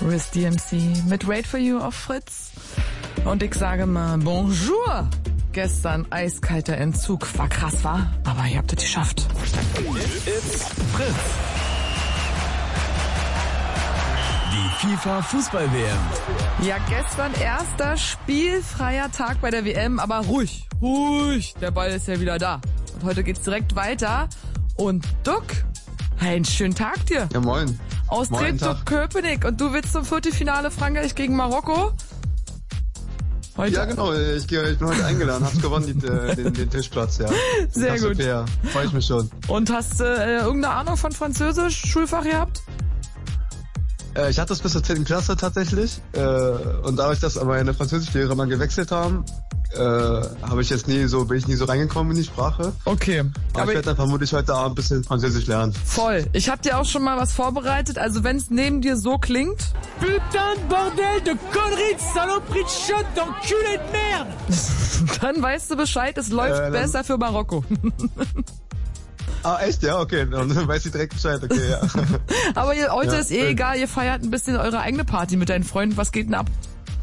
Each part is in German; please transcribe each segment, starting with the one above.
Riz DMC mit Wait For You auf Fritz. Und ich sage mal Bonjour. Gestern eiskalter Entzug. War krass, war? Aber ihr habt es geschafft. It's Fritz. Die FIFA Fußball-WM. Ja, gestern erster spielfreier Tag bei der WM, aber ruhig. Der Ball ist ja wieder da. Und heute geht's direkt weiter. Und Duck, einen schönen Tag dir. Ja, moin. Aus Treptow-Köpenick. Und du willst zum Viertelfinale Frankreich gegen Marokko? Heute? Ja, genau. Ich bin heute eingeladen. Hab's gewonnen, den Tischplatz, ja. Sehr gut. Super. Freue ich mich schon. Und hast du irgendeine Ahnung von Französisch, Schulfach gehabt? Ich hatte das bis zur 10. Klasse tatsächlich. Und dadurch, dass meine Französischlehrer mal gewechselt haben, bin ich nie so reingekommen in die Sprache. Okay. Aber ich werde dann vermutlich heute Abend ein bisschen Französisch lernen. Voll. Ich habe dir auch schon mal was vorbereitet. Also wenn es neben dir so klingt... Putain de bordel de conneries de saloperie de shot d'enculé de merde! Dann weißt du Bescheid, es läuft besser für Marokko. Ah, echt? Ja, okay. Dann weiß ich direkt Bescheid, okay, ja. Aber heute ist egal, ihr feiert ein bisschen eure eigene Party mit deinen Freunden. Was geht denn ab?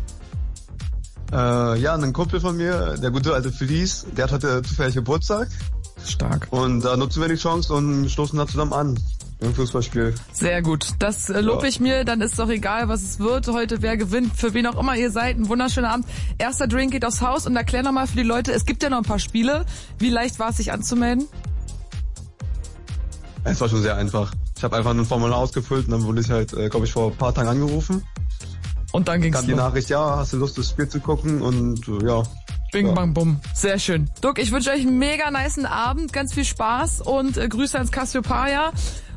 Ein Kumpel von mir, der gute alte Felice, der hat heute zufällig Geburtstag. Stark. Und da nutzen wir die Chance und stoßen da zusammen an. Im Fußballspiel. Sehr gut. Das lobe ich mir. Dann ist doch egal, was es wird. Heute, wer gewinnt, für wen auch immer ihr seid. Ein wunderschöner Abend. Erster Drink geht aufs Haus und erklär nochmal für die Leute, es gibt ja noch ein paar Spiele. Wie leicht war es, sich anzumelden? Es war schon sehr einfach. Ich habe einfach ein Formular ausgefüllt und dann wurde ich halt, glaube ich, vor ein paar Tagen angerufen. Und dann ging's kam die Nachricht, ja, hast du Lust, das Spiel zu gucken? Und ja. Bing, bang, bumm. Sehr schön. Duck, ich wünsche euch einen mega nicen Abend, ganz viel Spaß und Grüße ans Cassiopeia.